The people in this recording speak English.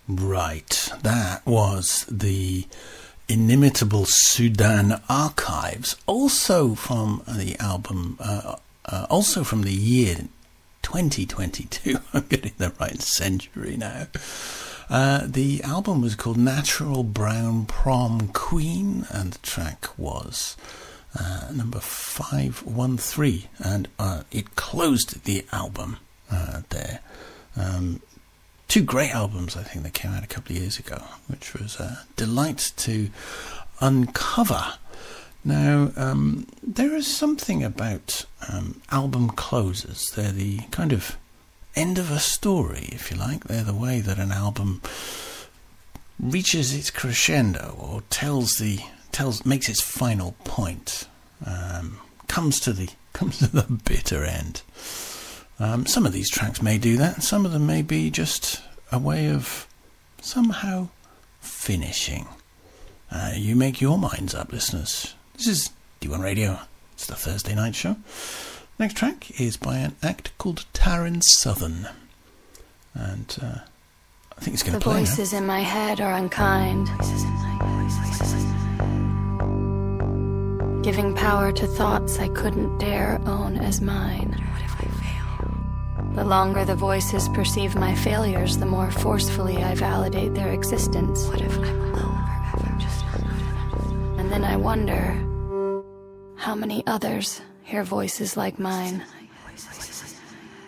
Right, that was the inimitable Sudan Archives, also from the album, also from the year 2022. I'm getting the right century now. The album was called Natural Brown Prom Queen, and the track was number 513, and it closed the album there. Two great albums, I think, that came out a couple of years ago, which was a delight to uncover. Now, there is something about album closers. They're the kind of end of a story, if you like. They're the way that an album reaches its crescendo or makes its final point, comes to the bitter end. Some of these tracks may do that, and some of them may be just a way of somehow finishing. You make your minds up, listeners. This is D1 Radio. It's the Thursday night show. Next track is by an act called Taryn Southern, and I think it's going to play. The voices in my head are unkind, giving power to thoughts I couldn't dare own as mine. The longer the voices perceive my failures, the more forcefully I validate their existence. What if I'm alone forever? And then I wonder how many others hear voices like mine.